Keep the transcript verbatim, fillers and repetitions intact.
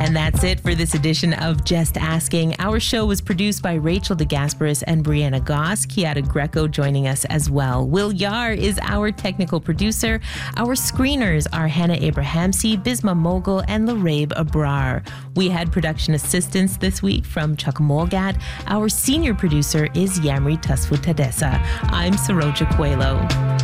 And that's it for this edition of Just Asking. Our show was produced by Rachel DeGasperis and Brianna Goss. Kiara Greco joining us as well. Will Yar is our technical producer. Our screeners are Hannah Abrahamsi, Bisma Mogul, and Larabe Abrar. We had production assistance this week from Chuck Molgat. Our senior producer is Yamri Tasfu Tadessa. I'm Saroja Coelho.